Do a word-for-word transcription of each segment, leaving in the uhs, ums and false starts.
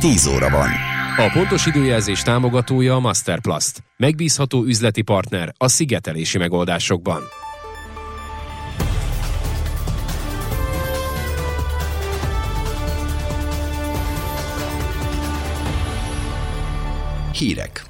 tíz óra van. A pontos időjelzés támogatója a Masterplast. Megbízható üzleti partner a szigetelési megoldásokban. Hírek.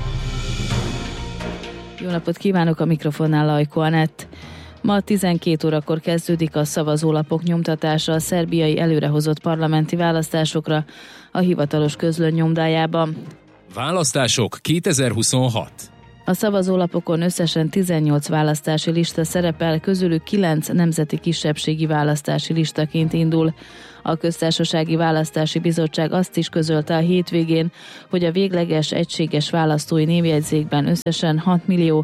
Jó napot kívánok, a mikrofonnál Lajko Anett. Ma tizenkét órakor kezdődik a szavazólapok nyomtatása a szerbiai előrehozott parlamenti választásokra a hivatalos közlöny nyomdájában. Választások kétezer-huszonhat. A szavazólapokon összesen tizennyolc választási lista szerepel, közülük kilenc nemzeti kisebbségi választási listaként indul. A Köztársasági Választási Bizottság azt is közölte a hétvégén, hogy a végleges egységes választói névjegyzékben összesen hat millió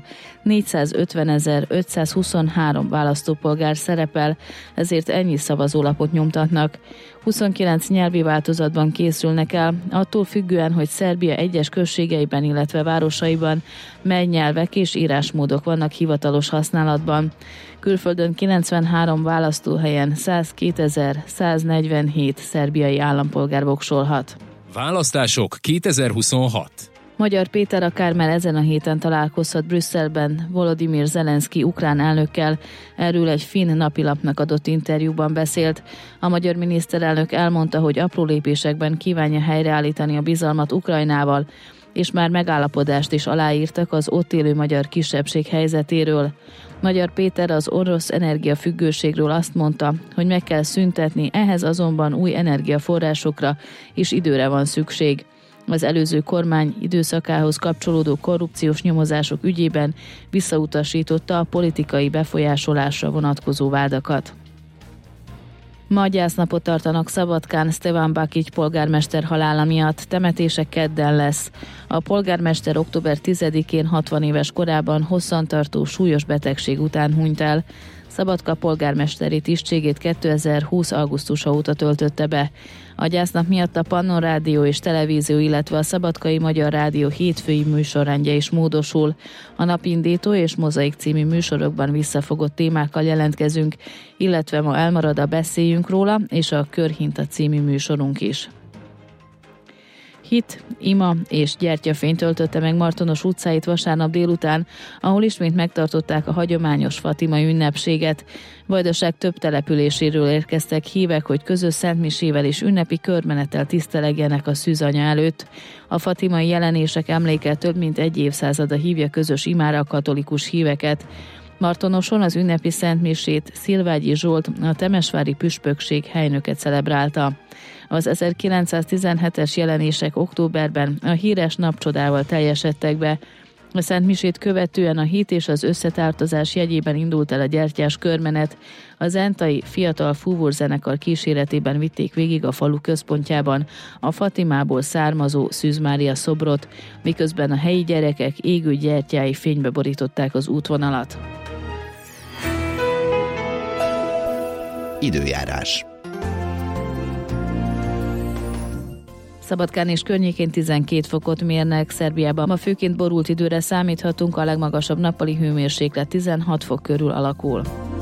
négyszázötvenezer-ötszázhuszonhárom választópolgár szerepel, ezért ennyi szavazólapot nyomtatnak. huszonkilenc nyelvi változatban készülnek el, attól függően, hogy Szerbia egyes községeiben, illetve városaiban mely nyelvek és írásmódok vannak hivatalos használatban. Külföldön kilencvenhárom választóhelyen százkétezer-száznegyvenhét szerbiai állampolgár voksolhat. Választások kétezer-huszonhat. Magyar Péter akár már ezen a héten találkozhat Brüsszelben Volodymyr Zelenszky ukrán elnökkel. Erről egy finn napilapnak adott interjúban beszélt. A magyar miniszterelnök elmondta, hogy apró lépésekben kívánja helyreállítani a bizalmat Ukrajnával, és már megállapodást is aláírtak az ott élő magyar kisebbség helyzetéről. Magyar Péter az orosz energiafüggőségről azt mondta, hogy meg kell szüntetni, ehhez azonban új energiaforrásokra és időre van szükség. Az előző kormány időszakához kapcsolódó korrupciós nyomozások ügyében visszautasította a politikai befolyásolásra vonatkozó vádakat. Ma gyásznapot tartanak Szabadkán Stevan Bakic polgármester halála miatt, temetése kedden lesz. A polgármester október tizedikén hatvan éves korában hosszantartó súlyos betegség után hunyt el. Szabadka polgármesteri tisztségét kétezer-húsz augusztusa óta töltötte be. A gyásznap miatt a Pannon Rádió és Televízió, illetve a Szabadkai Magyar Rádió hétfői műsorrendje is módosul. A Napindító és Mozaik című műsorokban visszafogott témákkal jelentkezünk, illetve ma elmarad a Beszéljünk róla és a Körhinta című műsorunk is. Hit, ima és gyertyafény töltötte meg Martonos utcáit vasárnap délután, ahol ismét megtartották a hagyományos fatimai ünnepséget. Vajdaság több településéről érkeztek hívek, hogy közös szentmisével és ünnepi körmenettel tisztelegjenek a szűzanya előtt. A fatimai jelenések emléke több mint egy évszázada hívja közös imára a katolikus híveket. Martonoson az ünnepi szentmisét Szilvágyi Zsolt, a temesvári püspökség helynöke celebrálta. Az ezerkilencszáztizenhetes jelenések októberben a híres napcsodával teljesedtek be. A szentmisét követően a hit és az összetártozás jegyében indult el a gyertyás körmenet. A zentai fiatal fúvózenekar kíséretében vitték végig a falu központjában a Fatimából származó Szűz Mária szobrot, miközben a helyi gyerekek égő gyertyái fénybe borították az útvonalat. Időjárás. Szabadkán és környékén tizenkét fokot mérnek, Szerbiában ma főként borult időre számíthatunk, a legmagasabb nappali hőmérséklet tizenhat fok körül alakul.